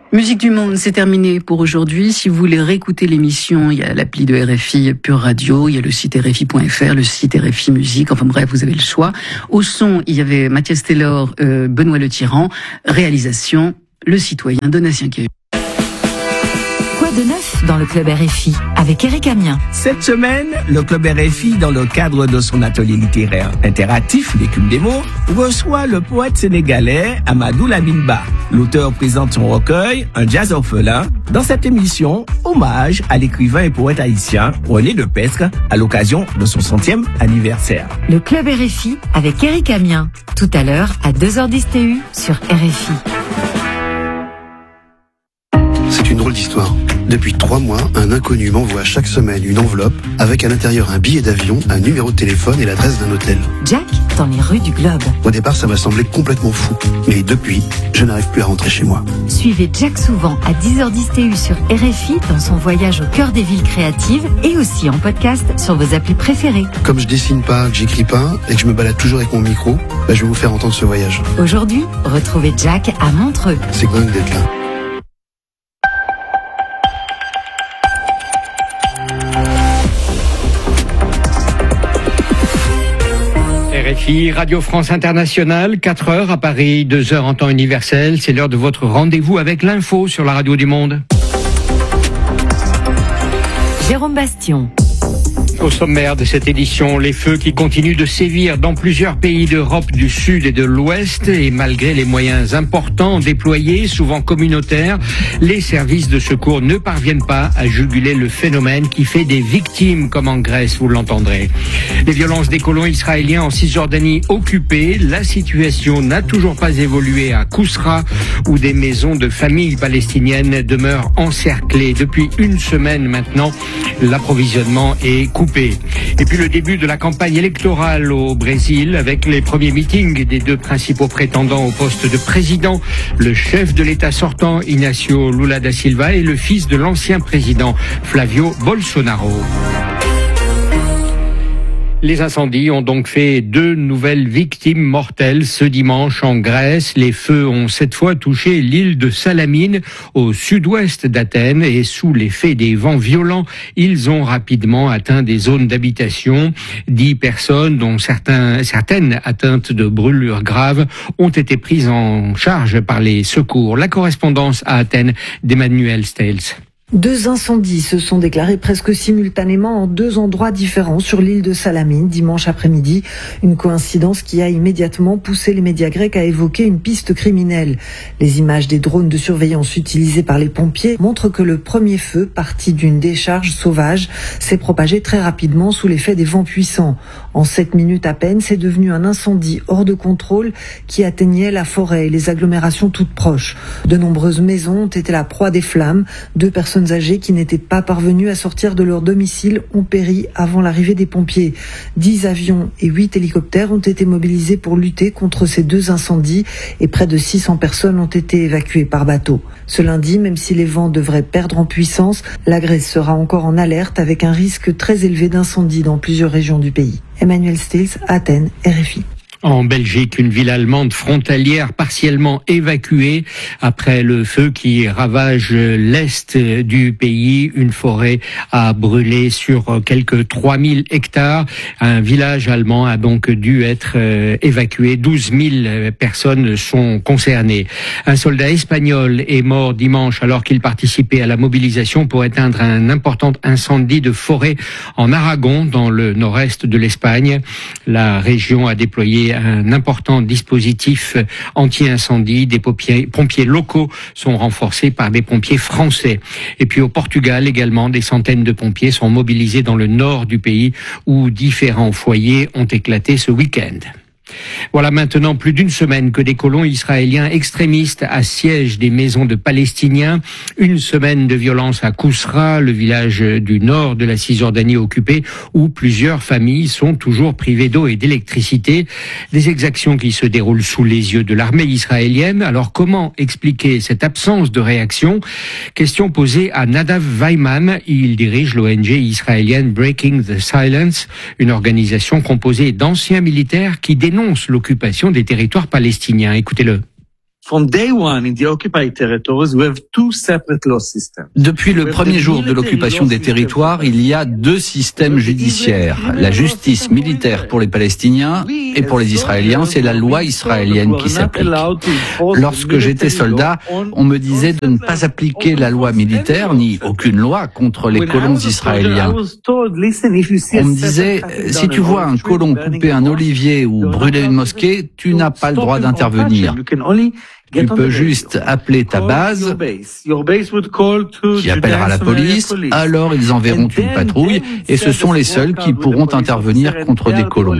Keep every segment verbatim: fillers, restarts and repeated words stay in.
Musique du Monde, c'est terminé pour aujourd'hui. Si vous voulez réécouter l'émission, il y a l'appli de R F I Pure Radio, il y a le site R F I point F R, le site R F I Musique, enfin bref, vous avez le choix. Au son, il y avait Mathias Taylor, euh, Benoît Le Tyran, réalisation, le citoyen Donatien Cahu. Quoi de neuf dans le club R F I avec Eric Amien? Cette semaine, le club R F I, dans le cadre de son atelier littéraire interactif, l'écume des mots, reçoit le poète sénégalais Amadou Lamine Ba. L'auteur présente son recueil, Un jazz orphelin, dans cette émission, hommage à l'écrivain et poète haïtien René Lepestre à l'occasion de son centième anniversaire. Le club R F I avec Eric Amien, tout à l'heure à deux heures dix T U sur R F I. C'est une drôle d'histoire. Depuis trois mois, un inconnu m'envoie chaque semaine une enveloppe avec à l'intérieur un billet d'avion, un numéro de téléphone et l'adresse d'un hôtel. Jack, dans les rues du Globe. Au départ, ça m'a semblé complètement fou. Mais depuis, je n'arrive plus à rentrer chez moi. Suivez Jack souvent à dix heures dix T U sur R F I dans son voyage au cœur des villes créatives et aussi en podcast sur vos applis préférées. Comme je dessine pas, que j'écris pas et que je me balade toujours avec mon micro, bah je vais vous faire entendre ce voyage. Aujourd'hui, retrouvez Jack à Montreux. C'est dingue d'être là. R F I, Radio France Internationale, quatre heures à Paris, deux heures en temps universel. C'est l'heure de votre rendez-vous avec l'info sur la radio du monde. Jérôme Bastion. Au sommaire de cette édition, les feux qui continuent de sévir dans plusieurs pays d'Europe du Sud et de l'Ouest, et malgré les moyens importants déployés, souvent communautaires, les services de secours ne parviennent pas à juguler le phénomène qui fait des victimes, comme en Grèce, vous l'entendrez. Les violences des colons israéliens en Cisjordanie occupée, la situation n'a toujours pas évolué à Kousra, où des maisons de familles palestiniennes demeurent encerclées. Depuis une semaine maintenant, l'approvisionnement est coupé. Et puis le début de la campagne électorale au Brésil avec les premiers meetings des deux principaux prétendants au poste de président, le chef de l'État sortant Inácio Lula da Silva et le fils de l'ancien président Flávio Bolsonaro. Les incendies ont donc fait deux nouvelles victimes mortelles ce dimanche en Grèce. Les feux ont cette fois touché l'île de Salamine au sud-ouest d'Athènes et sous l'effet des vents violents, ils ont rapidement atteint des zones d'habitation. Dix personnes, dont certains, certaines atteintes de brûlures graves, ont été prises en charge par les secours. La correspondance à Athènes d'Emmanuel Stales. Deux incendies se sont déclarés presque simultanément en deux endroits différents sur l'île de Salamine dimanche après-midi. Une coïncidence qui a immédiatement poussé les médias grecs à évoquer une piste criminelle. Les images des drones de surveillance utilisés par les pompiers montrent que le premier feu, parti d'une décharge sauvage, s'est propagé très rapidement sous l'effet des vents puissants. En sept minutes à peine, c'est devenu un incendie hors de contrôle qui atteignait la forêt et les agglomérations toutes proches. De nombreuses maisons ont été la proie des flammes. Deux personnes âgées qui n'étaient pas parvenues à sortir de leur domicile ont péri avant l'arrivée des pompiers. Dix avions et huit hélicoptères ont été mobilisés pour lutter contre ces deux incendies et près de six cents personnes ont été évacuées par bateau. Ce lundi, même si les vents devraient perdre en puissance, la Grèce sera encore en alerte avec un risque très élevé d'incendie dans plusieurs régions du pays. Emmanuel Stills, Athènes, R F I. En Belgique, une ville allemande frontalière partiellement évacuée après le feu qui ravage l'est du pays. Une forêt a brûlé sur quelques trois mille hectares. Un village allemand a donc dû être évacué. douze mille personnes sont concernées. Un soldat espagnol est mort dimanche alors qu'il participait à la mobilisation pour éteindre un important incendie de forêt en Aragon, dans le nord-est de l'Espagne. La région a déployé un important dispositif anti-incendie. Des pompiers, pompiers locaux sont renforcés par des pompiers français. Et puis au Portugal également, des centaines de pompiers sont mobilisés dans le nord du pays où différents foyers ont éclaté ce week-end. Voilà maintenant plus d'une semaine que des colons israéliens extrémistes assiègent des maisons de Palestiniens. Une semaine de violence à Kousra, le village du nord de la Cisjordanie occupée, où plusieurs familles sont toujours privées d'eau et d'électricité. Des exactions qui se déroulent sous les yeux de l'armée israélienne. Alors comment expliquer cette absence de réaction? Question posée à Nadav Weiman. Il dirige l'O N G israélienne Breaking the Silence, une organisation composée d'anciens militaires qui dénoncent l'occupation des territoires palestiniens. Écoutez-le. Depuis le premier jour de l'occupation des territoires, il y a deux systèmes judiciaires. La justice militaire pour les Palestiniens et pour les Israéliens, c'est la loi israélienne qui s'applique. Lorsque j'étais soldat, on me disait de ne pas appliquer la loi militaire ni aucune loi contre les colons israéliens. On me disait, si tu vois un colon couper un olivier ou brûler une mosquée, tu n'as pas le droit d'intervenir. Tu peux juste appeler ta base, qui appellera la police, alors ils enverront une patrouille, et ce sont les seuls qui pourront intervenir contre des colons.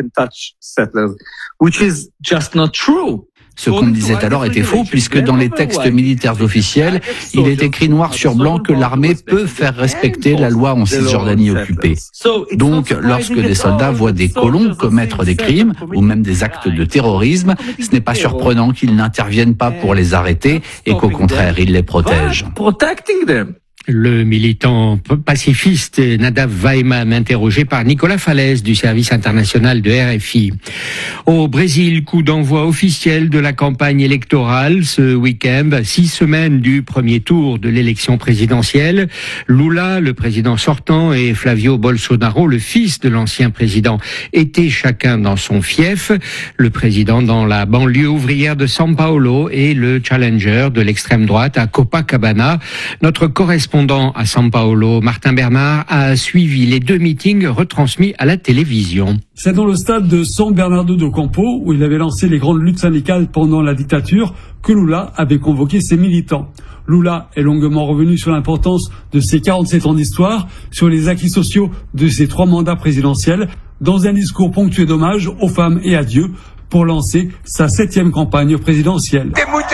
Ce qu'on me disait alors était faux, puisque dans les textes militaires officiels, il est écrit noir sur blanc que l'armée peut faire respecter la loi en Cisjordanie occupée. Donc, lorsque des soldats voient des colons commettre des crimes, ou même des actes de terrorisme, ce n'est pas surprenant qu'ils n'interviennent pas pour les arrêter, et qu'au contraire, ils les protègent. Le militant pacifiste Nadav Weiman, interrogé par Nicolas Falaise du service international de R F I. Au Brésil, coup d'envoi officiel de la campagne électorale ce week-end, six semaines du premier tour de l'élection présidentielle. Lula, le président sortant, et Flavio Bolsonaro, le fils de l'ancien président, étaient chacun dans son fief. Le président dans la banlieue ouvrière de São Paulo et le challenger de l'extrême droite à Copacabana. Notre correspondant à São Paulo, Martin Bernard, a suivi les deux meetings retransmis à la télévision. C'est dans le stade de São Bernardo do Campo, où il avait lancé les grandes luttes syndicales pendant la dictature, que Lula avait convoqué ses militants. Lula est longuement revenu sur l'importance de ses quarante-sept ans d'histoire, sur les acquis sociaux de ses trois mandats présidentiels, dans un discours ponctué d'hommage aux femmes et à Dieu, pour lancer sa septième campagne présidentielle.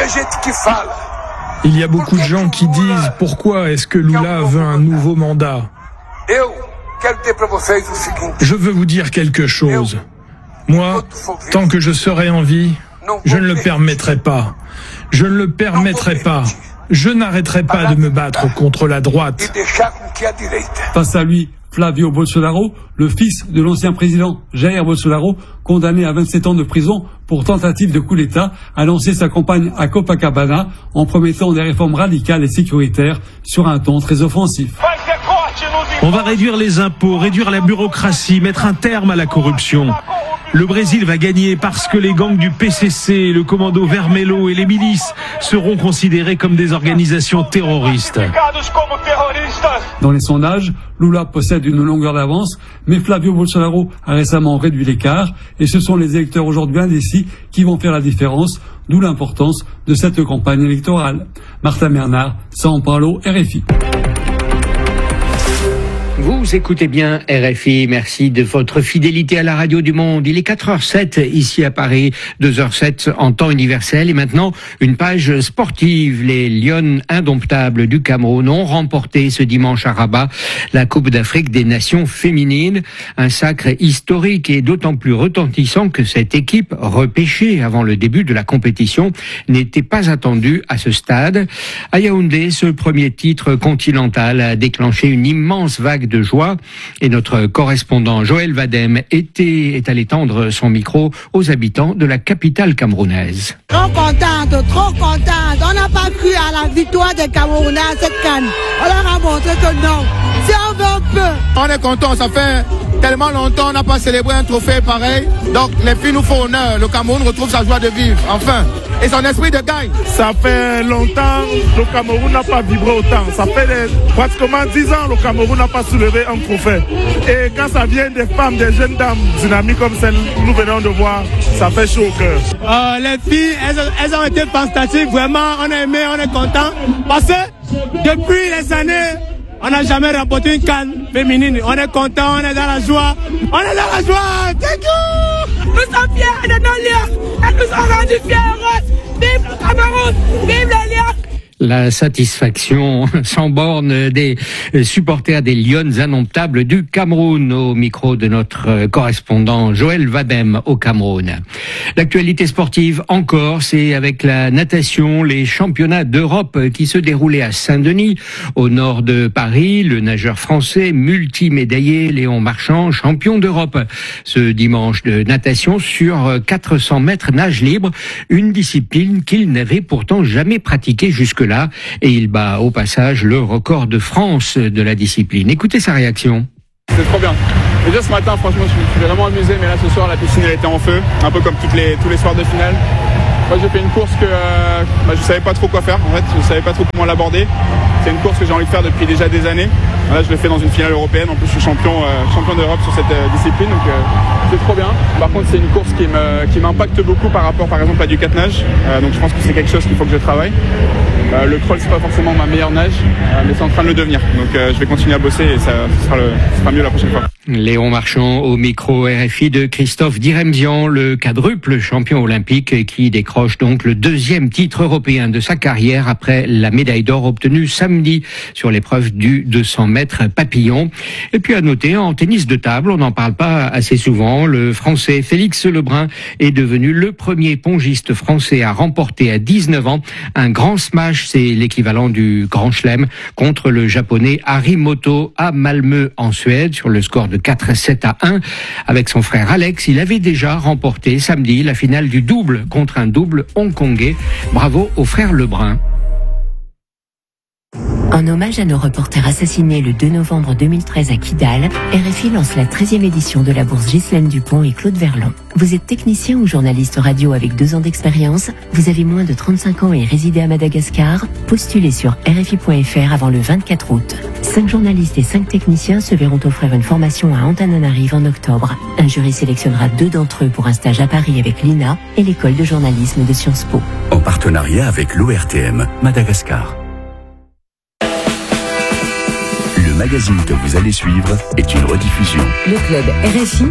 Il y a beaucoup de gens qui disent « Pourquoi est-ce que Lula veut un nouveau mandat ?» Je veux vous dire quelque chose. Moi, tant que je serai en vie, je ne le permettrai pas. Je ne le permettrai pas. Je n'arrêterai pas de me battre contre la droite. Face à lui, Flavio Bolsonaro, le fils de l'ancien président Jair Bolsonaro, condamné à vingt-sept ans de prison pour tentative de coup d'État, a lancé sa campagne à Copacabana en promettant des réformes radicales et sécuritaires sur un ton très offensif. On va réduire les impôts, réduire la bureaucratie, mettre un terme à la corruption. Le Brésil va gagner parce que les gangs du P C C, le commando Vermelho et les milices seront considérés comme des organisations terroristes. Dans les sondages, Lula possède une longueur d'avance, mais Flavio Bolsonaro a récemment réduit l'écart, et ce sont les électeurs aujourd'hui indécis qui vont faire la différence, d'où l'importance de cette campagne électorale. Martin Bernard, São Paulo, R F I. Vous écoutez bien R F I, merci de votre fidélité à la radio du monde. Il est quatre heures zéro sept ici à Paris, deux heures sept en temps universel. Et maintenant, une page sportive. Les Lions indomptables du Cameroun ont remporté ce dimanche à Rabat la Coupe d'Afrique des Nations féminines. Un sacre historique et d'autant plus retentissant que cette équipe, repêchée avant le début de la compétition, n'était pas attendue à ce stade. À Yaoundé, ce premier titre continental a déclenché une immense vague de joie, et notre correspondant Joël Vadem était, est allé tendre son micro aux habitants de la capitale camerounaise. Trop contente, trop contente. On n'a pas cru à la victoire des Camerounais à cette canne. On leur a montré que non. Si on veut, on peut. On est content, ça fait tellement longtemps on n'a pas célébré un trophée pareil. Donc les filles nous font honneur. Le Cameroun retrouve sa joie de vivre, enfin. Et son esprit de gagne. Ça fait longtemps le Cameroun n'a pas vibré autant. Ça fait des, pratiquement dix ans le Cameroun n'a pas soulevé un trophée. Et quand ça vient des femmes, des jeunes dames dynamiques comme celle que nous venons de voir, ça fait chaud au cœur. Euh, les filles, elles, elles ont été fantastiques. Vraiment, on a aimé, on est content. Parce que depuis les années, on n'a jamais remporté une canne féminine. On est content, on est dans la joie. On est dans la joie. Thank you. Nous sommes fiers de nos lions. Elles nous ont rendus fiers. Vive le Cameroun. Vive les lions. La satisfaction sans borne des supporters des Lions indomptables du Cameroun, au micro de notre correspondant Joël Vadem au Cameroun. L'actualité sportive encore, c'est avec la natation, les championnats d'Europe qui se déroulaient à Saint-Denis, au nord de Paris. Le nageur français multimédaillé Léon Marchand, champion d'Europe ce dimanche de natation sur quatre cents mètres nage libre, une discipline qu'il n'avait pourtant jamais pratiquée jusque-là. Et il bat au passage le record de France de la discipline. Écoutez sa réaction. C'est trop bien. Déjà ce matin, franchement, je suis vraiment amusé, mais là ce soir, la piscine elle était en feu, un peu comme toutes les, tous les soirs de finale. Moi j'ai fait une course que euh, bah, je savais pas trop quoi faire, en fait, je savais pas trop comment l'aborder. C'est une course que j'ai envie de faire depuis déjà des années. Là je le fais dans une finale européenne, en plus je suis champion, euh, champion d'Europe sur cette euh, discipline, donc euh, c'est trop bien. Par contre c'est une course qui me, qui m'impacte beaucoup par rapport par exemple à du quatre nage, euh, donc je pense que c'est quelque chose qu'il faut que je travaille. Euh, le crawl c'est pas forcément ma meilleure nage, euh, mais c'est en train de le devenir, donc euh, je vais continuer à bosser et ça, ça, sera, le, ça sera mieux la prochaine fois. Léon Marchand au micro R F I de Christophe Diremzian, le quadruple champion olympique qui décroche donc le deuxième titre européen de sa carrière après la médaille d'or obtenue samedi sur l'épreuve du deux cents mètres papillon. Et puis à noter, en tennis de table, on n'en parle pas assez souvent, le français Félix Lebrun est devenu le premier pongiste français à remporter à dix-neuf ans un grand smash, c'est l'équivalent du grand chelem, contre le japonais Harimoto à Malmö en Suède sur le score de quatre à sept à un. Avec son frère Alex, il avait déjà remporté samedi la finale du double contre un double hongkongais. Bravo au frère Lebrun. En hommage à nos reporters assassinés le deux novembre deux mille treize à Kidal, R F I lance la treizième édition de la bourse Ghislaine Dupont et Claude Verlan. Vous êtes technicien ou journaliste radio avec deux ans d'expérience, vous avez moins de trente-cinq ans et résidez à Madagascar, postulez sur R F I point F R avant le vingt-quatre août. Cinq journalistes et cinq techniciens se verront offrir une formation à Antananarive en octobre. Un jury sélectionnera deux d'entre eux pour un stage à Paris avec l'I N A et l'école de journalisme de Sciences Po. En partenariat avec l'O R T M Madagascar. Le magazine que vous allez suivre est une rediffusion. Le club R F I.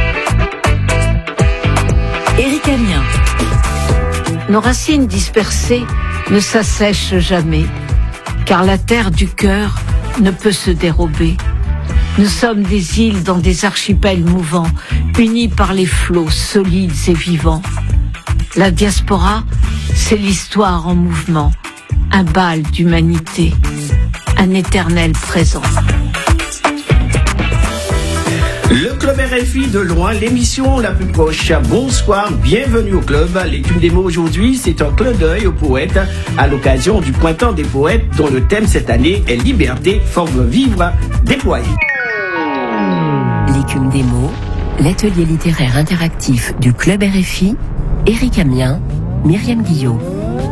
Éric Amien. Nos racines dispersées ne s'assèchent jamais, car la terre du cœur ne peut se dérober. Nous sommes des îles dans des archipels mouvants, unis par les flots solides et vivants. La diaspora, c'est l'histoire en mouvement, un bal d'humanité, un éternel présent. Le club R F I de loin, l'émission la plus proche. Bonsoir, bienvenue au club. L'étude des mots aujourd'hui, c'est un clin d'œil aux poètes à l'occasion du printemps des poètes dont le thème cette année est liberté, forme vivre, déployée. L'écume des mots, l'atelier littéraire interactif du club R F I, Éric Amien, Myriam Guillot.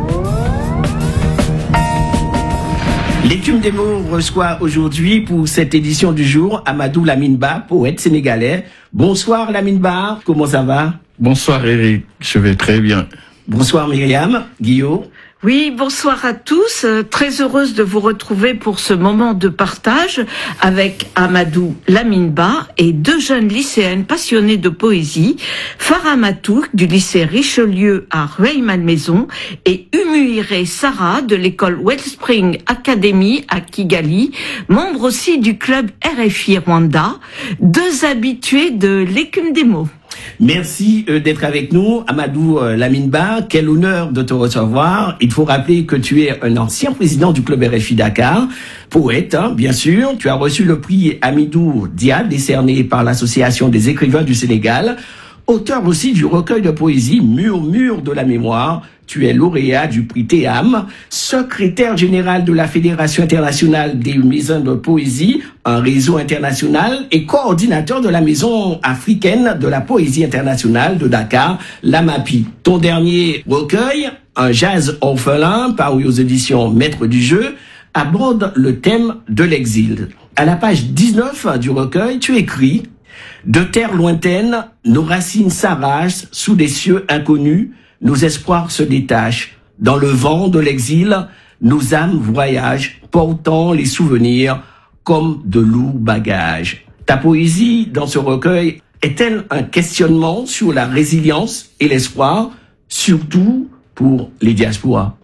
L'écume des mots reçoit aujourd'hui pour cette édition du jour Amadou Lamine Ba, poète sénégalais. Bonsoir Lamine Ba, comment ça va? Bonsoir Eric, je vais très bien. Bonsoir Myriam Guillot. Oui, bonsoir à tous. Euh, très heureuse de vous retrouver pour ce moment de partage avec Amadou Lamine Ba et deux jeunes lycéennes passionnées de poésie, Farah Matouk du lycée Richelieu à Rueil-Malmaison et Umuire Sarah de l'école Wellspring Academy à Kigali, membre aussi du club R F I Rwanda, deux habitués de l'écume des mots. Merci euh, d'être avec nous, Amadou euh, Lamine Ba. Quel honneur de te recevoir. Il faut rappeler que tu es un ancien président du club R F I Dakar, poète, hein, bien sûr. Tu as reçu le prix Amidou Diad, décerné par l'Association des écrivains du Sénégal. Auteur aussi du recueil de poésie Murmure de la mémoire. Tu es lauréat du prix Théam, secrétaire général de la Fédération internationale des maisons de poésie, un réseau international, et coordinateur de la maison africaine de la poésie internationale de Dakar, l'AMAPI. Ton dernier recueil, Un jazz orphelin, paru aux éditions Maître du Jeu, aborde le thème de l'exil. À la page dix-neuf du recueil, tu écris « De terres lointaines, nos racines s'arrachent sous des cieux inconnus, nos espoirs se détachent. Dans le vent de l'exil, nos âmes voyagent, portant les souvenirs comme de lourds bagages. » Ta poésie, dans ce recueil, est-elle un questionnement sur la résilience et l'espoir, surtout pour les diasporas?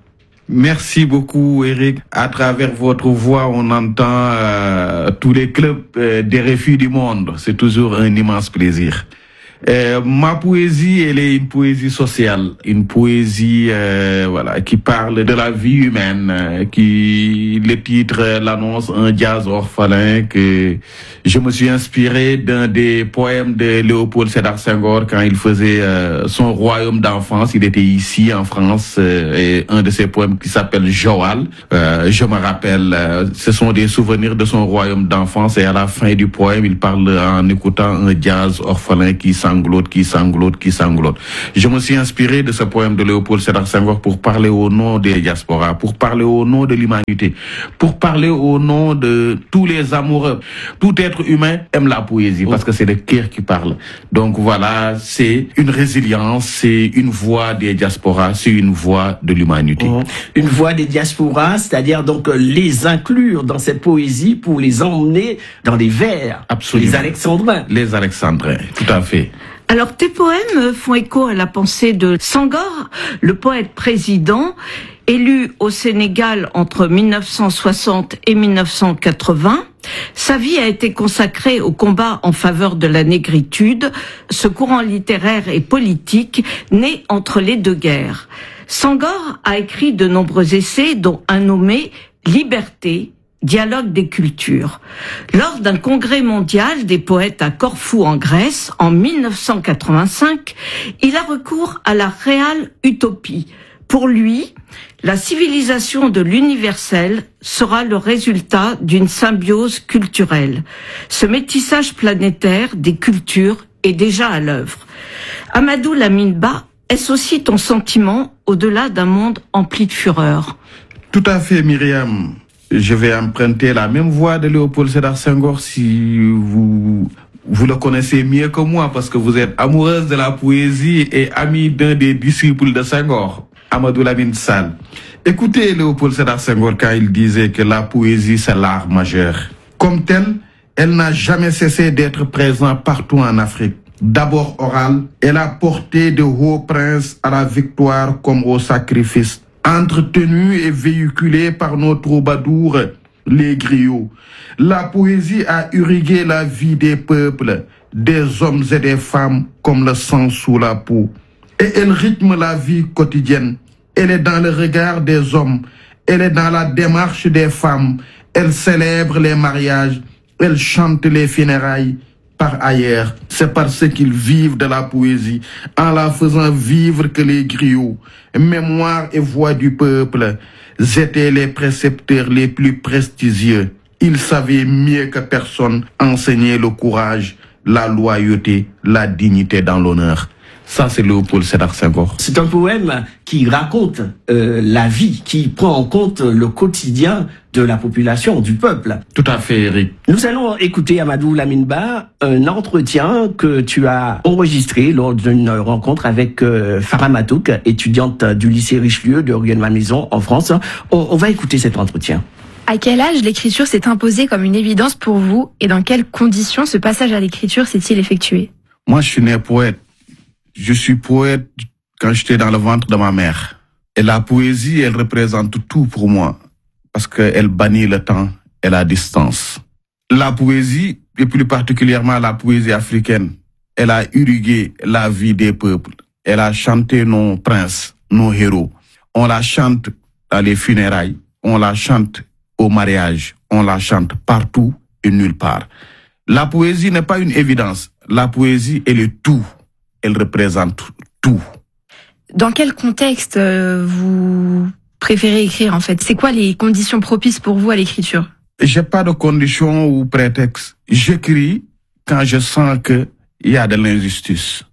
Merci beaucoup, Eric. À travers votre voix, on entend euh, tous les clubs euh, des R F I du monde. C'est toujours un immense plaisir. Euh, ma poésie, elle est une poésie sociale, une poésie euh, voilà qui parle de la vie humaine, euh, qui le titre euh, l'annonce, un jazz orphelin, que je me suis inspiré d'un des poèmes de Léopold Sédar Senghor quand il faisait euh, son royaume d'enfance. Il était ici en France, euh, et un de ses poèmes qui s'appelle Joal. Euh, je me rappelle, euh, ce sont des souvenirs de son royaume d'enfance, et à la fin du poème, il parle en écoutant un jazz orphelin qui s'en sanglote, qui sanglote, qui sanglote. Je me suis inspiré de ce poème de Léopold Sédar Senghor pour parler au nom des diasporas, pour parler au nom de l'humanité, pour parler au nom de tous les amoureux. Tout être humain aime la poésie parce que c'est le cœur qui parle. Donc voilà, c'est une résilience, c'est une voix des diasporas, c'est une voix de l'humanité. Mmh. Une voix des diasporas, c'est-à-dire donc les inclure dans cette poésie pour les emmener dans des vers. Absolument. Les alexandrins. Les alexandrins, tout à fait. Alors, tes poèmes font écho à la pensée de Senghor, le poète président, élu au Sénégal entre mille neuf cent soixante et mille neuf cent quatre-vingts. Sa vie a été consacrée au combat en faveur de la négritude, ce courant littéraire et politique né entre les deux guerres. Senghor a écrit de nombreux essais, dont un nommé « Liberté », dialogue des cultures. Lors d'un congrès mondial des poètes à Corfou en Grèce en mille neuf cent quatre-vingt-cinq, il a recours à la réelle utopie. Pour lui, la civilisation de l'universel sera le résultat d'une symbiose culturelle. Ce métissage planétaire des cultures est déjà à l'œuvre. Amadou Lamine Ba, est-ce aussi ton sentiment au-delà d'un monde empli de fureur? Tout à fait, Myriam. Je vais emprunter la même voix de Léopold Sédar Senghor si vous, vous le connaissez mieux que moi parce que vous êtes amoureuse de la poésie et amie d'un des disciples de Senghor, Amadou Lamine Sall. Écoutez Léopold Sédar Senghor quand il disait que la poésie c'est l'art majeur. Comme telle, elle n'a jamais cessé d'être présente partout en Afrique. D'abord orale, elle a porté de hauts princes à la victoire comme au sacrifice. Entretenue et véhiculée par nos troubadours, les griots. La poésie a irrigué la vie des peuples, des hommes et des femmes comme le sang sous la peau. Et elle rythme la vie quotidienne. Elle est dans le regard des hommes, elle est dans la démarche des femmes, elle célèbre les mariages, elle chante les funérailles. Par ailleurs, c'est parce qu'ils vivent de la poésie, en la faisant vivre que les griots, mémoire et voix du peuple, étaient les précepteurs les plus prestigieux. Ils savaient mieux que personne enseigner le courage, la loyauté, la dignité dans l'honneur. Ça, c'est Léopold Sédar Senghor. C'est un poème qui raconte euh, la vie, qui prend en compte le quotidien de la population, du peuple. Tout à fait, Eric. Nous allons écouter, Amadou Lamine Ba, un entretien que tu as enregistré lors d'une rencontre avec euh, Farah Matouk, étudiante du lycée Richelieu de Rieux-de-Malmaison en France. On, on va écouter cet entretien. À quel âge l'écriture s'est imposée comme une évidence pour vous et dans quelles conditions ce passage à l'écriture s'est-il effectué? Moi, je suis né poète. Je suis poète quand j'étais dans le ventre de ma mère. Et la poésie, elle représente tout pour moi. Parce qu'elle bannit le temps et la distance. La poésie, et plus particulièrement la poésie africaine, elle a irrigué la vie des peuples. Elle a chanté nos princes, nos héros. On la chante dans les funérailles. On la chante au mariage. On la chante partout et nulle part. La poésie n'est pas une évidence. La poésie, elle est tout. Elle représente tout. Dans quel contexte euh, vous préférez écrire en fait? C'est quoi les conditions propices pour vous à l'écriture? J'ai pas de conditions ou prétextes. J'écris quand je sens que il y a de l'injustice.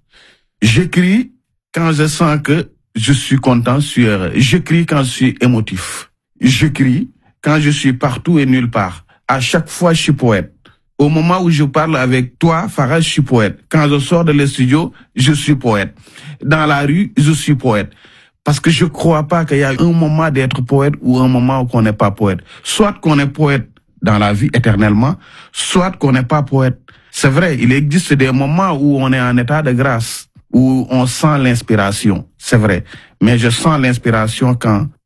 J'écris quand je sens que je suis content, je suis heureux. J'écris quand je suis émotif. J'écris quand je suis partout et nulle part. À chaque fois, je suis poète. Au moment où je parle avec toi, Farah, je suis poète. Quand je sors de le studio, je suis poète. Dans la rue, je suis poète. Parce que je crois pas qu'il y a un moment d'être poète ou un moment où on n'est pas poète. Soit qu'on est poète dans la vie éternellement, soit qu'on n'est pas poète. C'est vrai, il existe des moments où on est en état de grâce, où on sent l'inspiration. C'est vrai. Mais je sens l'inspiration quand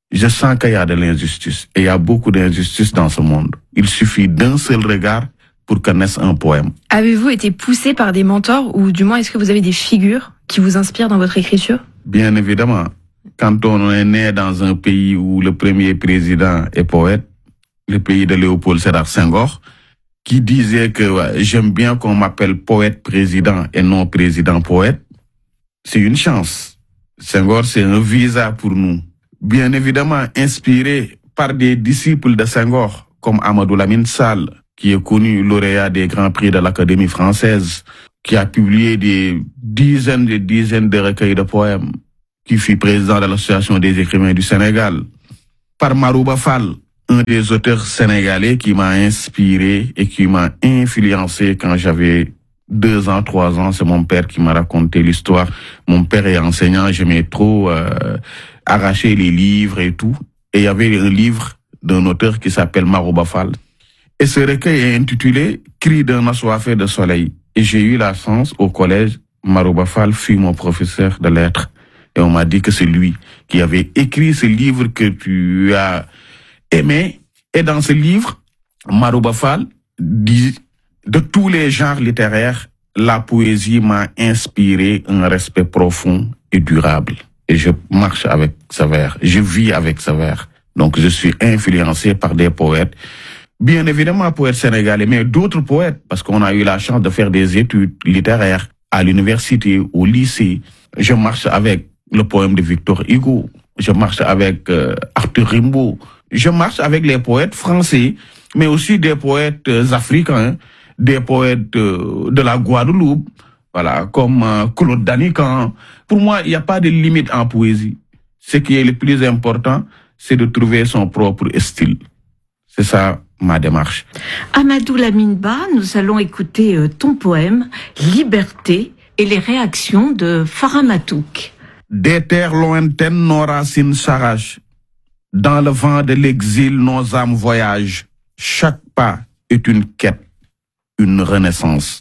je sens qu'il y a de l'injustice. Et il y a beaucoup d'injustice dans ce monde. Il suffit d'un seul regard pour qu'on naisse un poème. Avez-vous été poussé par des mentors, ou du moins est-ce que vous avez des figures qui vous inspirent dans votre écriture? Bien évidemment. Quand on est né dans un pays où le premier président est poète, le pays de Léopold Sédar Senghor, qui disait que ouais, j'aime bien qu'on m'appelle poète président et non président poète, c'est une chance. Senghor, c'est un visa pour nous. Bien évidemment, inspiré par des disciples de Senghor, comme Amadou Lamine Sall, qui est connu lauréat des grands prix de l'Académie française, qui a publié des dizaines et dizaines de recueils de poèmes, qui fut président de l'Association des écrivains du Sénégal. Par Marouba Fall, un des auteurs sénégalais qui m'a inspiré et qui m'a influencé quand j'avais deux ans, trois ans. C'est mon père qui m'a raconté l'histoire. Mon père est enseignant, j'aimais trop euh, arracher les livres et tout. Et il y avait un livre d'un auteur qui s'appelle Marouba Fall. Et ce recueil est intitulé « Cri d'un assoiffé de soleil ». Et j'ai eu la chance au collège, Marouba Fall fut mon professeur de lettres. Et on m'a dit que c'est lui qui avait écrit ce livre que tu as aimé. Et dans ce livre, Marouba Fall dit, de tous les genres littéraires, la poésie m'a inspiré un respect profond et durable. Et je marche avec ce vers, je vis avec ce vers. Donc je suis influencé par des poètes, bien évidemment poètes sénégalais, mais d'autres poètes, parce qu'on a eu la chance de faire des études littéraires à l'université, au lycée. Je marche avec le poème de Victor Hugo, je marche avec euh, Arthur Rimbaud, je marche avec les poètes français, mais aussi des poètes euh, africains, des poètes euh, de la Guadeloupe, voilà, comme euh, Claude Danican. Pour moi, il n'y a pas de limite en poésie. Ce qui est le plus important, c'est de trouver son propre style. C'est ça ma démarche. Amadou Lamine Ba, nous allons écouter euh, ton poème « Liberté » et les réactions de Farah Matouk. Des terres lointaines, nos racines s'arrachent. Dans le vent de l'exil, nos âmes voyagent. Chaque pas est une quête, une renaissance.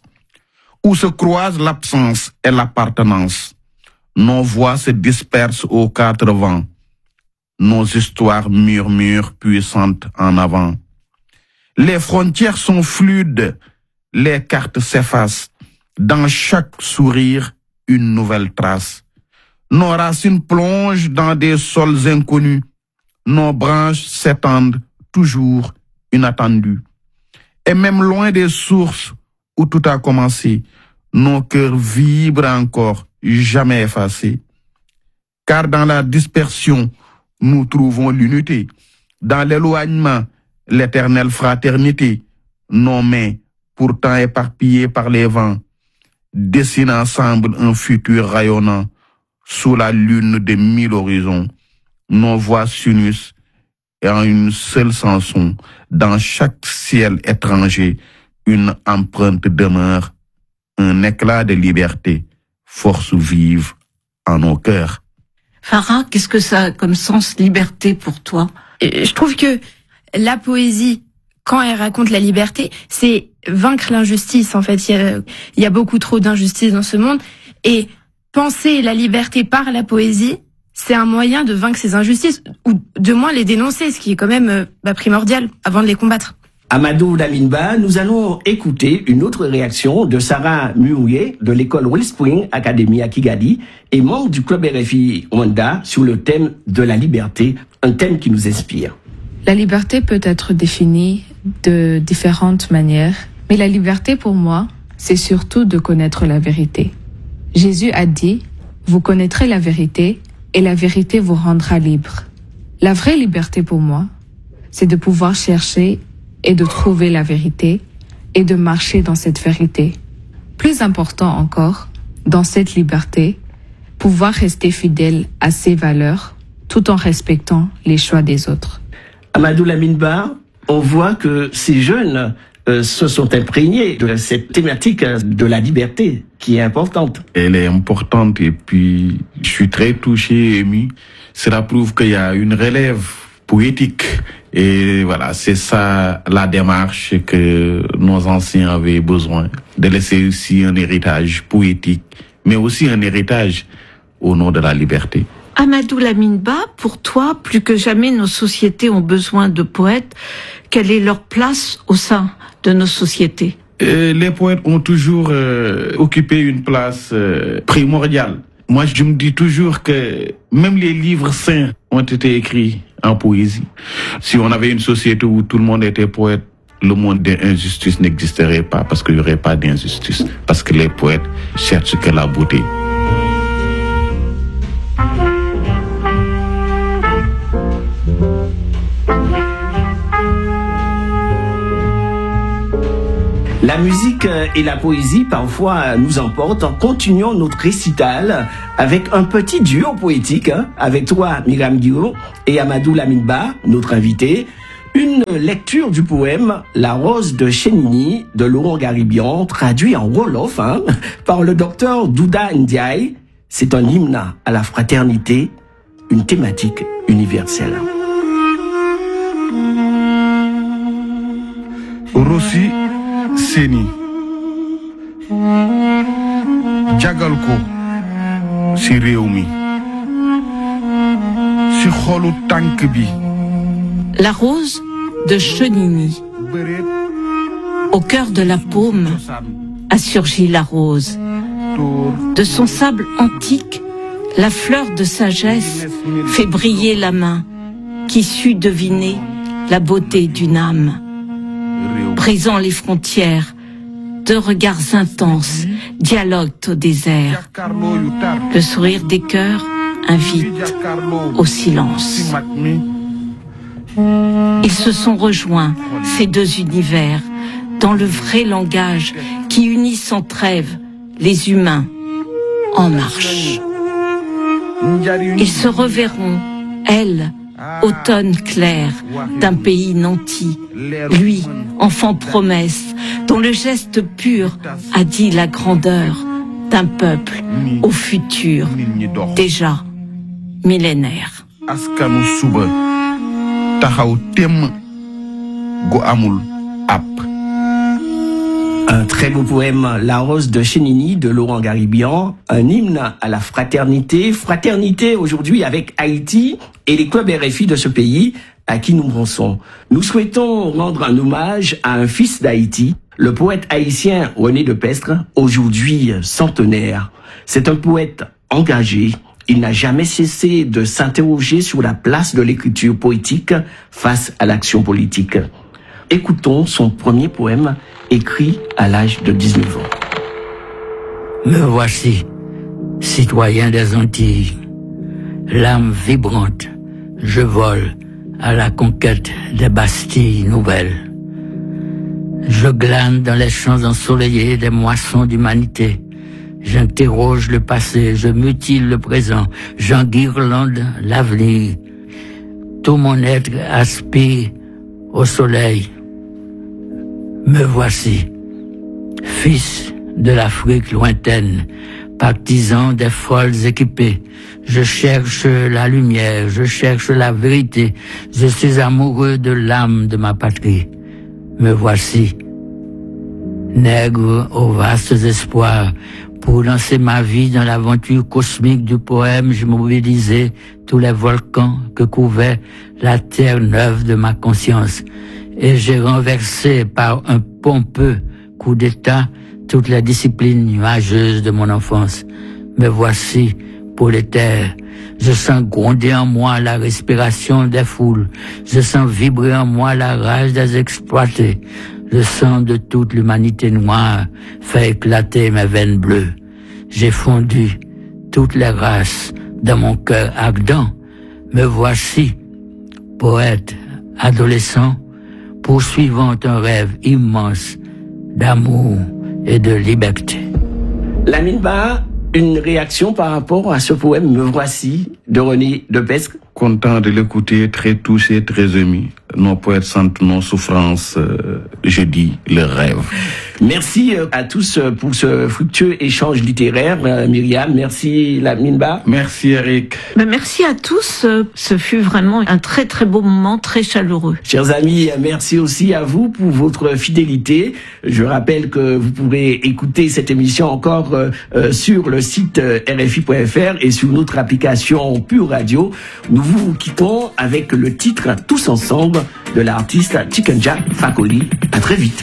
Où se croisent l'absence et l'appartenance. Nos voix se dispersent aux quatre vents. Nos histoires murmurent puissantes en avant. Les frontières sont fluides, les cartes s'effacent. Dans chaque sourire, une nouvelle trace. Nos racines plongent dans des sols inconnus. Nos branches s'étendent, toujours inattendues. Et même loin des sources où tout a commencé, nos cœurs vibrent encore, jamais effacés. Car dans la dispersion, nous trouvons l'unité. Dans l'éloignement, l'éternelle fraternité. Nos mains, pourtant éparpillées par les vents, dessinent ensemble un futur rayonnant. Sous la lune des mille horizons, nos voix s'unissent et en une seule chanson. Dans chaque ciel étranger, une empreinte demeure, un éclat de liberté, force vive en nos cœurs. Farah, qu'est-ce que ça a comme sens, liberté, pour toi? Je trouve que la poésie, quand elle raconte la liberté, c'est vaincre l'injustice. En fait, il y a, il y a beaucoup trop d'injustice dans ce monde. Et penser la liberté par la poésie, c'est un moyen de vaincre ces injustices, ou de moins les dénoncer, ce qui est quand même euh, bah, primordial avant de les combattre. Amadou Lamine Ba, nous allons écouter une autre réaction de Sarah Muouye de l'école Wellspring Academy à Kigali et membre du club R F I Rwanda sur le thème de la liberté, un thème qui nous inspire. La liberté peut être définie de différentes manières, mais la liberté pour moi, c'est surtout de connaître la vérité. Jésus a dit, vous connaîtrez la vérité et la vérité vous rendra libre. La vraie liberté pour moi, c'est de pouvoir chercher et de trouver la vérité et de marcher dans cette vérité. Plus important encore, dans cette liberté, pouvoir rester fidèle à ses valeurs tout en respectant les choix des autres. Amadou Lamine Ba, on voit que ces jeunes euh, se sont imprégnés de cette thématique de la liberté qui est importante. Elle est importante et puis je suis très touché, ému. Cela prouve qu'il y a une relève poétique et voilà, c'est ça la démarche que nos anciens avaient besoin, de laisser aussi un héritage poétique, mais aussi un héritage au nom de la liberté. Amadou Lamine Ba, pour toi, plus que jamais, nos sociétés ont besoin de poètes. Quelle est leur place au sein de nos sociétés? Et les poètes ont toujours euh, occupé une place euh, primordiale. Moi, je me dis toujours que même les livres saints ont été écrits en poésie. Si on avait une société où tout le monde était poète, le monde des injustices n'existerait pas parce qu'il n'y aurait pas d'injustice. Parce que les poètes cherchent que la beauté. La musique et la poésie parfois nous emportent. Continuons notre récital avec un petit duo poétique, hein, avec toi Myriam Guillaume et Amadou Lamine Ba, notre invité. Une lecture du poème La Rose de Chénini de Laurent Garibian, traduit en wolof hein, par le docteur Douda Ndiaye. C'est un hymne à la fraternité, une thématique universelle. Rossi Seni jagal ko si réew mi si xolu tànk bi. La rose de Chenini. Au cœur de la paume a surgi la rose. De son sable antique, la fleur de sagesse fait briller la main qui sut deviner la beauté d'une âme. Brisant les frontières, deux regards intenses dialoguent au désert. Le sourire des cœurs invite au silence. Ils se sont rejoints, ces deux univers, dans le vrai langage qui unit sans trêve les humains en marche. Ils se reverront, elle, automne clair d'un pays nanti, lui, enfant promesse, dont le geste pur a dit la grandeur d'un peuple au futur, déjà millénaire. Askanu suba taxaw tem gu amul ap. Un très beau poème, La Rose de Chénini de Laurent Garibian, un hymne à la fraternité. Fraternité aujourd'hui avec Haïti et les clubs R F I de ce pays à qui nous pensons. Nous souhaitons rendre un hommage à un fils d'Haïti, le poète haïtien René Lepestre, aujourd'hui centenaire. C'est un poète engagé. Il n'a jamais cessé de s'interroger sur la place de l'écriture poétique face à l'action politique. Écoutons son premier poème écrit à l'âge de dix-neuf ans. Me voici, citoyen des Antilles, l'âme vibrante, je vole à la conquête des Bastilles nouvelles. Je glane dans les champs ensoleillés des moissons d'humanité. J'interroge le passé, je mutile le présent, j'enguirlande l'avenir. Tout mon être aspire au soleil. Me voici, fils de l'Afrique lointaine, partisan des folles équipées. Je cherche la lumière, je cherche la vérité. Je suis amoureux de l'âme de ma patrie. Me voici, nègre aux vastes espoirs. Pour lancer ma vie dans l'aventure cosmique du poème, je mobilisais tous les volcans que couvrait la terre neuve de ma conscience. Et j'ai renversé par un pompeux coup d'état toutes les disciplines nuageuses de mon enfance. Me voici, prolétaire. Je sens gronder en moi la respiration des foules. Je sens vibrer en moi la rage des exploités. Le sang de toute l'humanité noire fait éclater mes veines bleues. J'ai fondu toutes les races dans mon cœur ardent. Me voici, poète, adolescent, poursuivant un rêve immense d'amour et de liberté. Lamine Ba, une réaction par rapport à ce poème Me voici de René Lepestre? Content de l'écouter, très touché, très ému. Nos poètes sentent nos souffrances, euh, je dis, le rêve. Merci à tous pour ce fructueux échange littéraire. Myriam, merci Laminba. Merci Eric. Ben, merci à tous. Ce fut vraiment un très très beau moment, très chaleureux. Chers amis, merci aussi à vous pour votre fidélité. Je rappelle que vous pourrez écouter cette émission encore euh, sur le site euh, R F I point F R et sur notre application Pure Radio. Nous vous quittons avec le titre Tous ensemble de l'artiste Chicken Jack Fakoli. À très vite.